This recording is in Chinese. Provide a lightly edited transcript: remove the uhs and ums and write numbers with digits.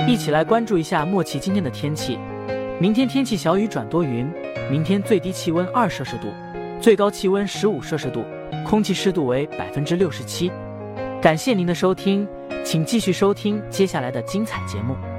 一起来关注一下莫奇今天的天气。明天天气小雨转多云，明天最低气温2摄氏度，最高气温15摄氏度，空气湿度为67%。感谢您的收听，请继续收听接下来的精彩节目。